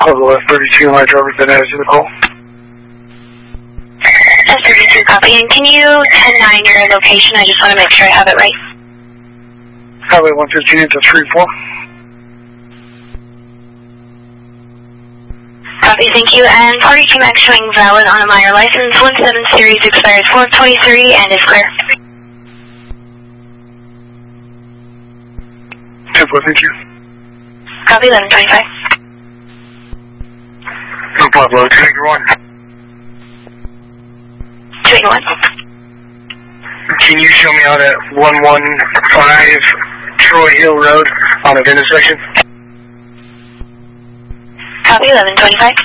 Pueblo F32, my driver's been added to the call. F32 copy, and can you 10-9 your location? I just want to make sure I have it right. Highway 115 to 34. Copy, thank you. And party TMAX showing valid on a minor license. 17 series expires 4/23 and is clear. 10-4, thank you. Copy, 1125. No Pueblo, 281. 281. Can you show me out at 115 Troy Hill Road on a intersection? Copy, 1125.